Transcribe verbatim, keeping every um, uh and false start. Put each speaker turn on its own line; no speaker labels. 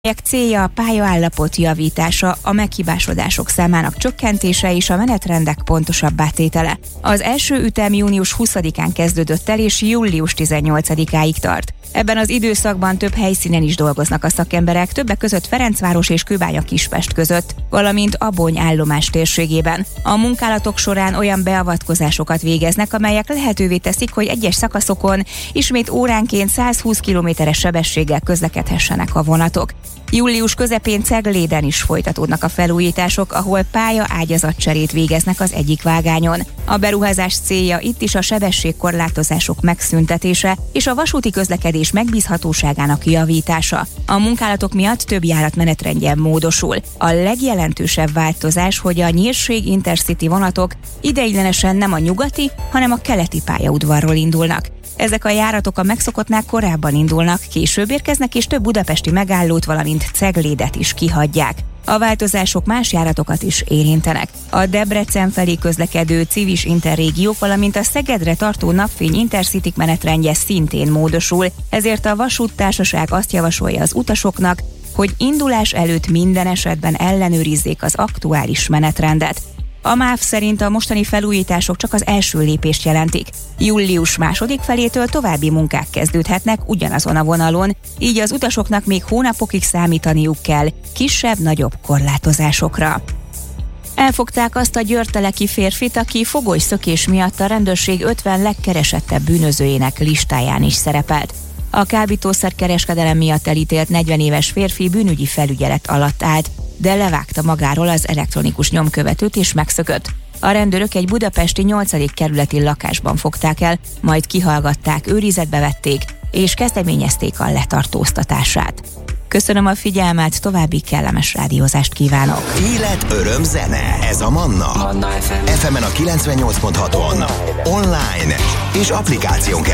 Ennek célja a pályaállapot javítása, a meghibásodások számának csökkentése és a menetrendek pontosabbá tétele. Az első ütem június huszadikán kezdődött el és július tizennyolcadikáig tart. Ebben az időszakban több helyszínen is dolgoznak a szakemberek, többek között Ferencváros és Kőbánya-Kispest között, valamint Abony állomás térségében. A munkálatok során olyan beavatkozásokat végeznek, amelyek lehetővé teszik, hogy egyes szakaszokon ismét óránként százhúsz kilométeres sebességgel közlekedhessenek a vonatok. Július közepén Cegléden is folytatódnak a felújítások, ahol pálya ágyazatcserét végeznek az egyik vágányon. A beruházás célja itt is a sebességkorlátozások megszüntetése és a vasúti közlekedés megbízhatóságának javítása. A munkálatok miatt több járat menetrendje módosul. A legjelentősebb változás, hogy a Nyírség Intercity vonatok ideiglenesen nem a nyugati, hanem a keleti pályaudvarról indulnak. Ezek a járatok a megszokottnál korábban indulnak, később érkeznek és több budapesti megállót, valamint Ceglédet is kihagyják. A változások más járatokat is érintenek. A Debrecen felé közlekedő Civis Interrégiók, valamint a Szegedre tartó Napfény Intercity menetrendje szintén módosul, ezért a vasúttársaság azt javasolja az utasoknak, hogy indulás előtt minden esetben ellenőrizzék az aktuális menetrendet. A MÁV szerint a mostani felújítások csak az első lépést jelentik. Július második felétől további munkák kezdődhetnek ugyanazon a vonalon, így az utasoknak még hónapokig számítaniuk kell kisebb-nagyobb korlátozásokra. Elfogták azt a győrteleki férfit, aki fogolyszökés miatt a rendőrség ötven legkeresettebb bűnözőjének listáján is szerepelt. A kábítószerkereskedelem miatt elítélt negyven éves férfi bűnügyi felügyelet alatt állt, de levágta magáról az elektronikus nyomkövetőt és megszökött. A rendőrök egy budapesti nyolcadik kerületi lakásban fogták el, majd kihallgatták, őrizetbe vették és kezdeményezték a letartóztatását. Köszönöm a figyelmet, további kellemes rádiózást kívánok.
Élet, öröm, zene. Ez a Manna. Manna ef em. ef emen a kilencvennyolc pont haton. Online és applikáción